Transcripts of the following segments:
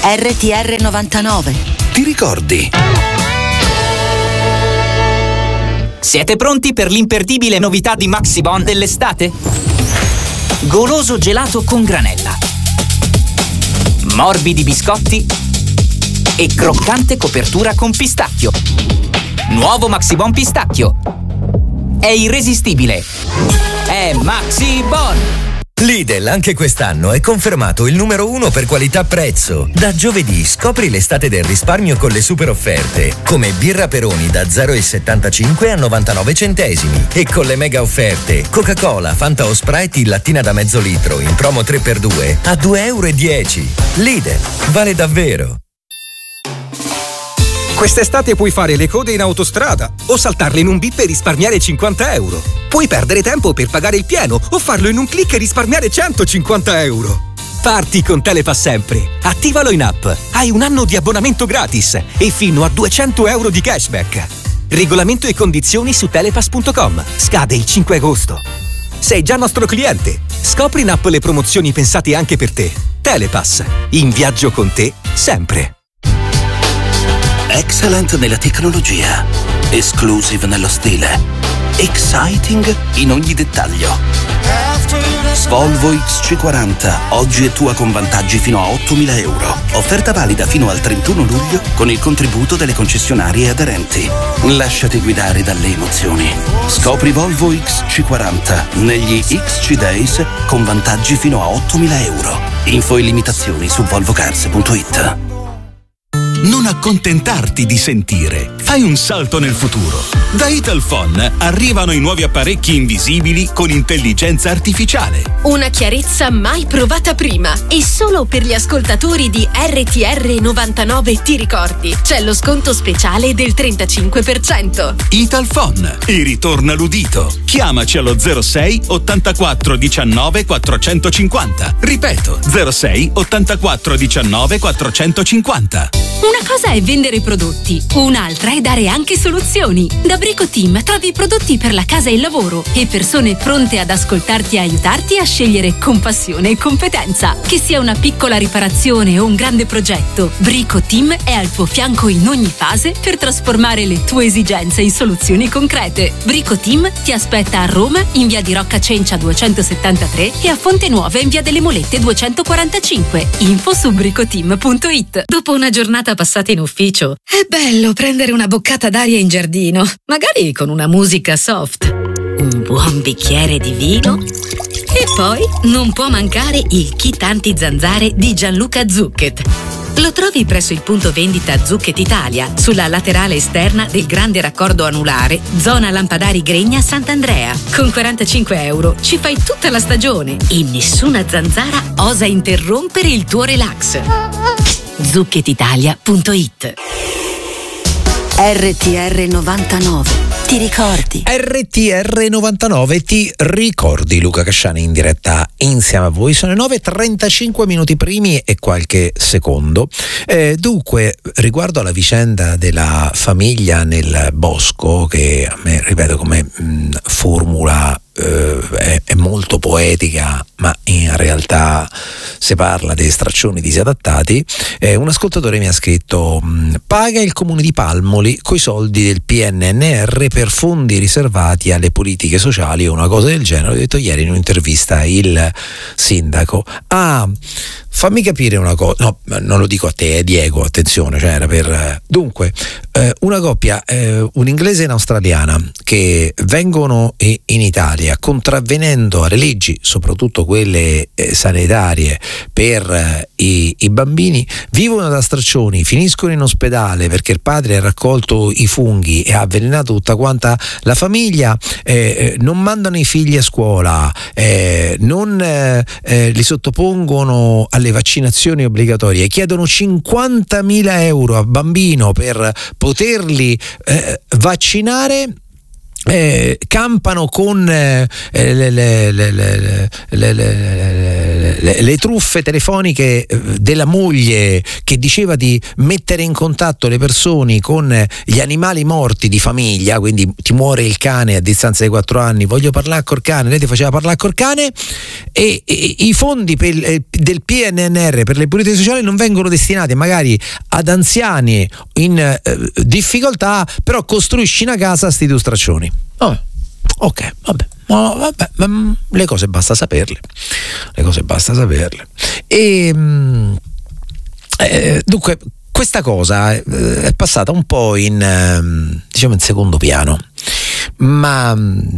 RTR 99. Ti ricordi? Siete pronti per l'imperdibile novità di Maxibon dell'estate? Goloso gelato con granella, morbidi biscotti e croccante copertura con pistacchio. Nuovo Maxibon pistacchio. È irresistibile. È Maxibon! Lidl anche quest'anno è confermato il numero 1 per qualità-prezzo. Da giovedì scopri l'estate del risparmio con le super offerte, come birra Peroni da 0,75 a 99 centesimi e con le mega offerte Coca-Cola, Fanta o Sprite in lattina da mezzo litro in promo 3x2 a 2,10 €. Lidl, vale davvero. Quest'estate puoi fare le code in autostrada o saltarle in un bip e risparmiare 50 €. Puoi perdere tempo per pagare il pieno o farlo in un click e risparmiare 150 €. Parti con Telepass sempre. Attivalo in app. Hai un anno di abbonamento gratis e fino a 200 € di cashback. Regolamento e condizioni su telepass.com. Scade il 5 agosto. Sei già nostro cliente. Scopri in app le promozioni pensate anche per te. Telepass. In viaggio con te sempre. Excellent nella tecnologia, exclusive nello stile, exciting in ogni dettaglio. Volvo XC40, oggi è tua con vantaggi fino a 8.000 €. Offerta valida fino al 31 luglio con il contributo delle concessionarie aderenti. Lasciati guidare dalle emozioni. Scopri Volvo XC40 negli XC Days con vantaggi fino a 8.000 €. Info e limitazioni su volvocars.it. Non accontentarti di sentire. Fai un salto nel futuro. Da Italphone arrivano i nuovi apparecchi invisibili con intelligenza artificiale. Una chiarezza mai provata prima. E solo per gli ascoltatori di RTR 99 ti ricordi. C'è lo sconto speciale del 35%. Italphone. E ritorna l'udito. Chiamaci allo 06 84 19 450. Ripeto, 06 84 19 450. Una cosa è vendere prodotti, un'altra è dare anche soluzioni. Da Brico Team trovi prodotti per la casa e il lavoro e persone pronte ad ascoltarti e aiutarti a scegliere con passione e competenza. Che sia una piccola riparazione o un grande progetto, Brico Team è al tuo fianco in ogni fase per trasformare le tue esigenze in soluzioni concrete. Brico Team ti aspetta a Roma in via di Rocca Cencia 273 e a Fonte Nuova in via delle Molette 245. Info su bricoteam.it. Dopo una giornata passata in ufficio, è bello prendere una boccata d'aria in giardino, magari con una musica soft, un buon bicchiere di vino e poi non può mancare il kit anti-zanzare di Gianluca Zucchet. Lo trovi presso il punto vendita Zucchet Italia, sulla laterale esterna del grande raccordo anulare, zona Lampadari Gregna Sant'Andrea. Con 45 € ci fai tutta la stagione e nessuna zanzara osa interrompere il tuo relax. zucchetitalia.it. RTR 99. Ti ricordi? RTR 99 ti ricordi. Luca Casciani in diretta insieme a voi. Sono 9:35 minuti primi e qualche secondo. Dunque, riguardo alla vicenda della famiglia nel bosco, che a me, ripeto, come formula è molto poetica, ma in realtà si parla di straccioni disadattati. Un ascoltatore mi ha scritto: paga il comune di Palmoli coi soldi del PNNR per fondi riservati alle politiche sociali o una cosa del genere. Ho detto ieri in un'intervista il sindaco. Fammi capire una cosa. No, non lo dico a te, Diego, attenzione, cioè era per dunque una coppia, un'inglese e un'australiana, che vengono in Italia contravvenendo alle leggi, soprattutto quelle sanitarie per i bambini, vivono da straccioni, finiscono in ospedale perché il padre ha raccolto i funghi e ha avvelenato tutta quanta la famiglia, non mandano i figli a scuola, non li sottopongono alle vaccinazioni obbligatorie, chiedono 50.000 € a bambino per poterli vaccinare. campano con le truffe telefoniche della moglie che diceva di mettere in contatto le persone con gli animali morti di famiglia, quindi ti muore il cane a distanza di 4 anni, voglio parlare col cane, lei ti faceva parlare col cane, e i fondi del PNRR per le politiche sociali non vengono destinati magari ad anziani in difficoltà, però costruisci una casa a sti due straccioni. Ok, vabbè. No, vabbè, le cose basta saperle. E dunque questa cosa è passata un po' in secondo piano, ma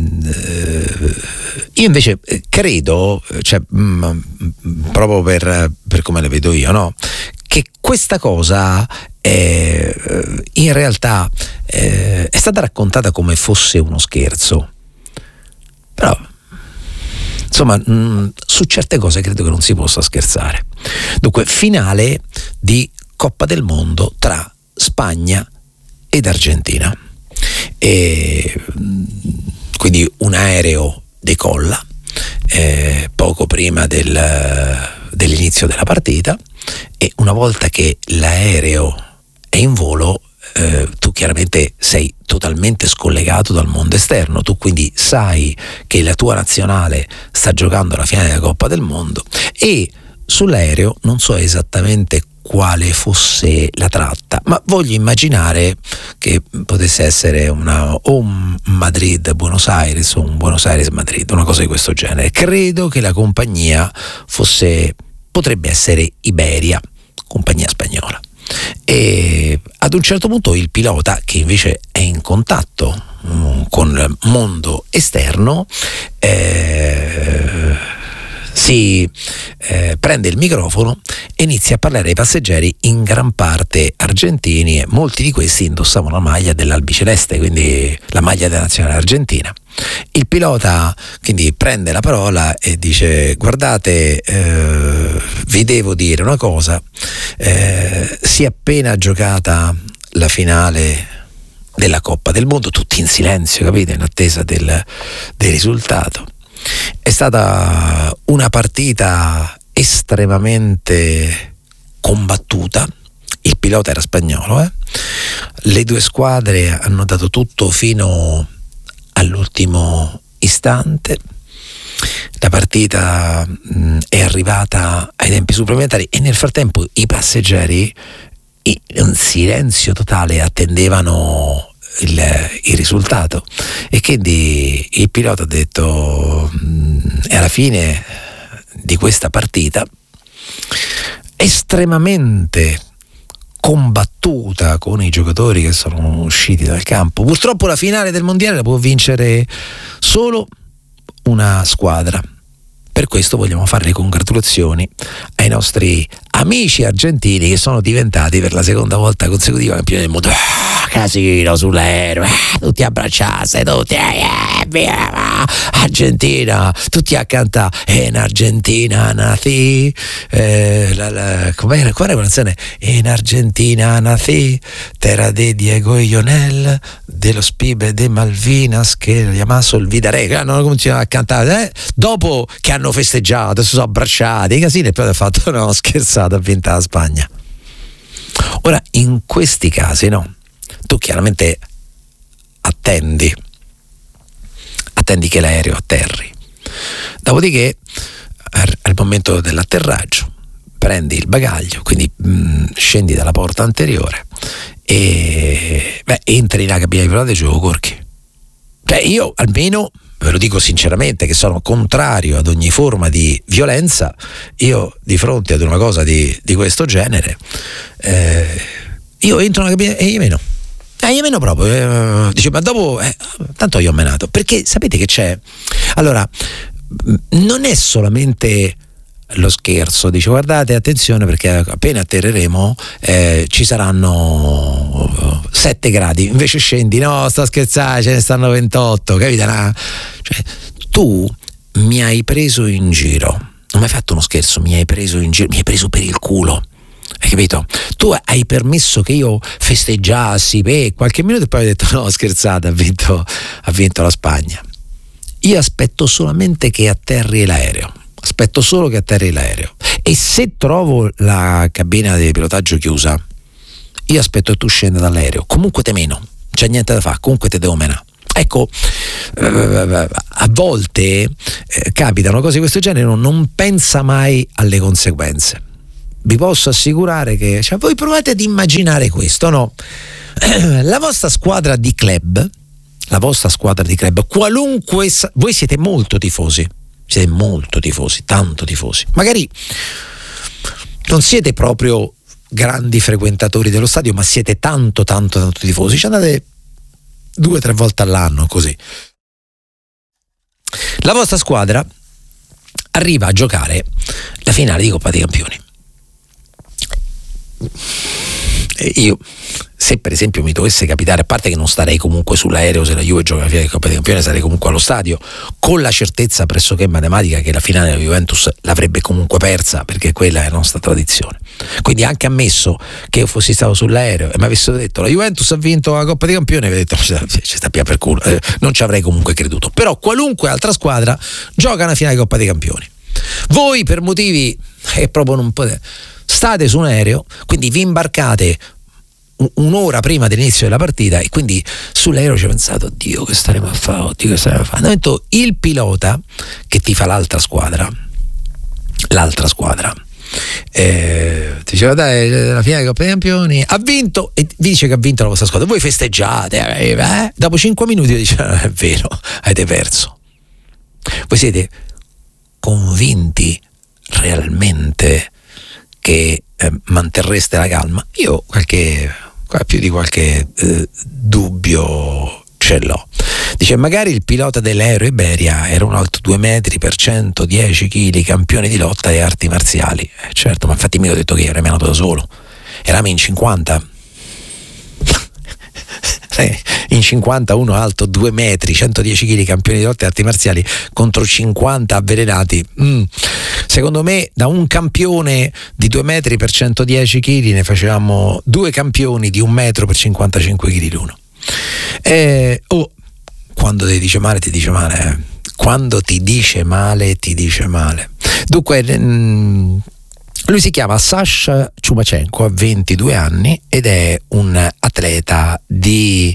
io invece credo, proprio per come la vedo io, no? Che questa cosa in realtà è stata raccontata come fosse uno scherzo, però insomma su certe cose credo che non si possa scherzare. Dunque, finale di Coppa del Mondo tra Spagna ed Argentina, e quindi un aereo decolla poco prima dell'inizio della partita, e una volta che l'aereo è in volo tu chiaramente sei totalmente scollegato dal mondo esterno, tu quindi sai che la tua nazionale sta giocando la finale della Coppa del Mondo, e sull'aereo non so esattamente quale fosse la tratta, ma voglio immaginare che potesse essere un Madrid-Buenos Aires o un Buenos Aires-Madrid, una cosa di questo genere. Credo che la compagnia potrebbe essere Iberia, compagnia spagnola. E ad un certo punto il pilota, che invece è in contatto con il mondo esterno, si prende il microfono e inizia a parlare ai passeggeri, in gran parte argentini, e molti di questi indossavano la maglia dell'albiceleste, quindi la maglia della nazionale argentina. Il pilota quindi prende la parola e dice: guardate, vi devo dire una cosa, si è appena giocata la finale della Coppa del Mondo, tutti in silenzio, capite, in attesa del risultato. È stata una partita estremamente combattuta, il pilota era spagnolo, le due squadre hanno dato tutto fino all'ultimo istante, la partita è arrivata ai tempi supplementari e nel frattempo i passeggeri in silenzio totale attendevano il risultato, e quindi il pilota ha detto: è alla fine di questa partita estremamente combattuta con i giocatori che sono usciti dal campo, purtroppo la finale del mondiale la può vincere solo una squadra. Per questo vogliamo fare le congratulazioni ai nostri amici argentini che sono diventati per la seconda volta consecutiva campioni del mondo. Casino sull'aereo, tutti abbracciati, tutti via, Argentina, tutti a cantare in Argentina nací, com'era quella canzone? In Argentina nací, terra de Diego y Lionel, de los pibes de Malvinas che chiamato il Vidaré, hanno continuato a cantare dopo che hanno festeggiato, si sono abbracciati, i casini, e poi hanno fatto no, scherzato, ha vinto la Spagna. Ora, in questi casi no, tu chiaramente attendi che l'aereo atterri, dopodiché al momento dell'atterraggio prendi il bagaglio, quindi scendi dalla porta anteriore e entri nella cabina di pilotaggio corchi. Io almeno ve lo dico sinceramente che sono contrario ad ogni forma di violenza. Io di fronte ad una cosa di questo genere io entro nella cabina e io meno proprio, dice, ma dopo tanto io ho menato, perché sapete che c'è, allora non è solamente lo scherzo, dice guardate attenzione perché appena atterreremo ci saranno 7 gradi, invece scendi, no sto scherzando, ce ne stanno 28, capite? Cioè, tu mi hai preso in giro, non mi hai fatto uno scherzo, mi hai preso in giro, mi hai preso per il culo, capito? Tu hai permesso che io festeggiassi per qualche minuto e poi hai detto no, scherzate, ha vinto la Spagna. Io aspetto solamente che atterri l'aereo, e se trovo la cabina di pilotaggio chiusa, io aspetto che tu scenda dall'aereo, comunque te meno, c'è niente da fare, comunque te devo menare. Ecco, a volte capitano cose di questo genere, non pensa mai alle conseguenze. Vi posso assicurare che, voi provate ad immaginare questo, no? La vostra squadra di club, qualunque, voi siete molto tifosi, tanto tifosi. Magari non siete proprio grandi frequentatori dello stadio, ma siete tanto tifosi. Ci andate 2 o 3 volte all'anno, così. La vostra squadra arriva a giocare la finale di Coppa dei Campioni. Io, se per esempio mi dovesse capitare, a parte che non starei comunque sull'aereo se la Juve gioca la finale di Coppa dei Campioni, sarei comunque allo stadio, con la certezza pressoché matematica che la finale della Juventus l'avrebbe comunque persa, perché quella è la nostra tradizione. Quindi anche ammesso che io fossi stato sull'aereo e mi avessero detto la Juventus ha vinto la Coppa dei Campioni, avrei detto ci sta per culo, non ci avrei comunque creduto. Però qualunque altra squadra gioca una finale di Coppa dei Campioni, voi per motivi che proprio non potete, state su un aereo, quindi vi imbarcate un'ora prima dell'inizio della partita e quindi sull'aereo ci ho pensato, oddio che staremo a fare. Il pilota che ti fa l'altra squadra diceva dai, la finale di Coppa dei Campioni ha vinto, e vi dice che ha vinto la vostra squadra, voi festeggiate, dopo 5 minuti dice non è vero, avete perso. Voi siete convinti realmente che manterreste la calma? Io più di qualche dubbio ce l'ho. Dice magari il pilota dell'Aero Iberia era un alto 2 metri per 110 kg, campione di lotta e arti marziali. Certo, ma infatti mica ho detto che ero nato da solo, eravamo in 50. In 50 uno alto 2 metri, 110 kg, campione di lotta e arti marziali contro 50 avvelenati. Secondo me da un campione di 2 metri per 110 kg ne facevamo 2 campioni di 1 metro per 55 kg l'uno. Quando ti dice male, ti dice male. Quando ti dice male, ti dice male. Dunque, lui si chiama Sasha Chumachenko, ha 22 anni ed è un atleta di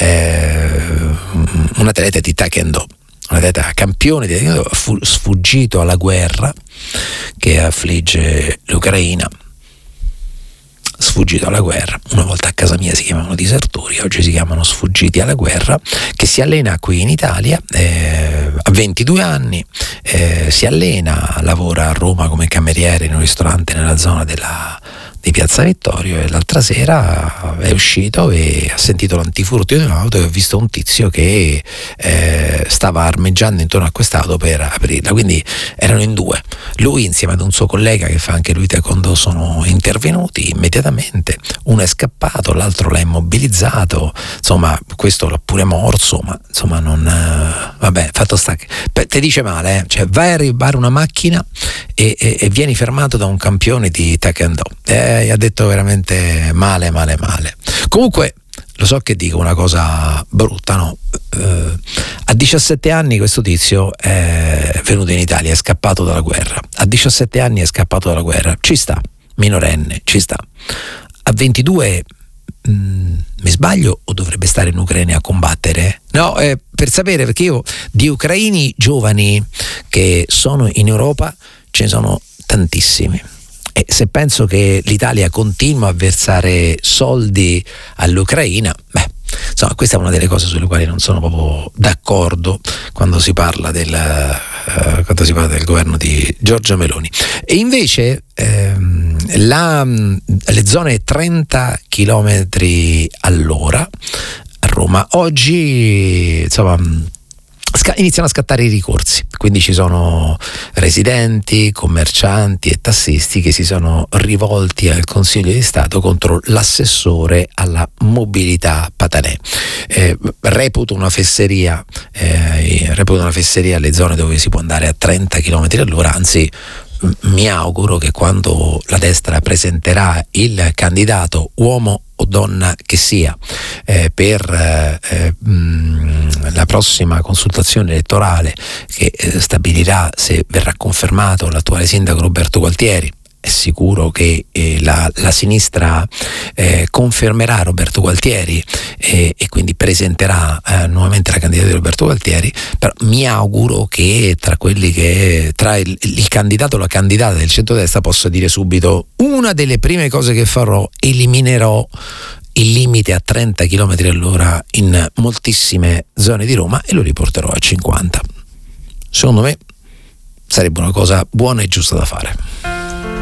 Taekwondo, un atleta campione di Taekwondo, sfuggito alla guerra che affligge l'Ucraina. Sfuggito alla guerra, una volta a casa mia si chiamavano disertori, oggi si chiamano sfuggiti alla guerra, che si allena qui in Italia, ha 22 anni, si allena, lavora a Roma come cameriere in un ristorante nella zona di Piazza Vittorio, e l'altra sera è uscito e ha sentito l'antifurto di un'auto e ha visto un tizio che stava armeggiando intorno a quest'auto per aprirla, quindi erano in 2. Lui insieme ad un suo collega che fa anche lui taekwondo sono intervenuti immediatamente, uno è scappato, l'altro l'ha immobilizzato, insomma questo l'ha pure morso, ma insomma non vabbè, fatto sta che te dice male, cioè vai a rubare una macchina e vieni fermato da un campione di taekwondo. Ha detto veramente male. Comunque lo so che dico una cosa brutta, no? A 17 anni questo tizio è venuto in Italia, è scappato dalla guerra. A 17 anni è scappato dalla guerra, ci sta, minorenne, ci sta. A 22 mi sbaglio o dovrebbe stare in Ucraina a combattere? No, per sapere, perché io di ucraini giovani che sono in Europa ce ne sono tantissimi. E se penso che l'Italia continua a versare soldi all'Ucraina, insomma questa è una delle cose sulle quali non sono proprio d'accordo quando si parla del governo di Giorgia Meloni. E invece le zone 30 km all'ora a Roma oggi, insomma, iniziano a scattare i ricorsi, quindi ci sono residenti, commercianti e tassisti che si sono rivolti al Consiglio di Stato contro l'assessore alla mobilità Patanè. Reputo una fesseria le zone dove si può andare a 30 km all'ora, anzi mi auguro che quando la destra presenterà il candidato, uomo o donna che sia, per la prossima consultazione elettorale che stabilirà se verrà confermato l'attuale sindaco Roberto Gualtieri, è sicuro che la sinistra confermerà Roberto Gualtieri e quindi presenterà nuovamente la candidatura di Roberto Gualtieri. Però mi auguro che tra il candidato o la candidata del centrodestra possa dire subito: una delle prime cose che farò, eliminerò il limite a 30 km all'ora in moltissime zone di Roma e lo riporterò a 50. Secondo me sarebbe una cosa buona e giusta da fare.